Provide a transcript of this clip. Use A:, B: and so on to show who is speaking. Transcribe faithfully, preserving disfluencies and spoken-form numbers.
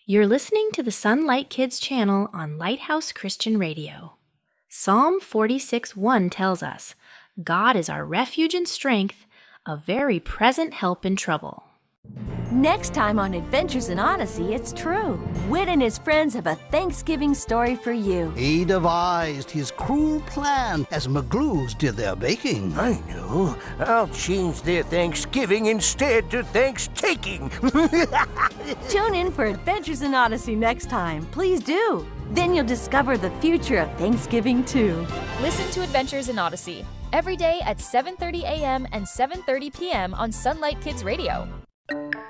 A: You're listening to the Sunlight Kids channel on Lighthouse Christian Radio. Psalm forty-six one tells us, God is our refuge and strength, a very present help in trouble.
B: Next time on Adventures in Odyssey, it's true. Wit and his friends have a Thanksgiving story for you.
C: He devised his cruel plan as McGlues did their baking.
D: I know. I'll change their Thanksgiving instead to Thanks-taking.
B: Tune in for Adventures in Odyssey next time. Please do. Then you'll discover the future of Thanksgiving, too.
E: Listen to Adventures in Odyssey every day at seven thirty a.m. and seven thirty p.m. on Sunlight Kids Radio.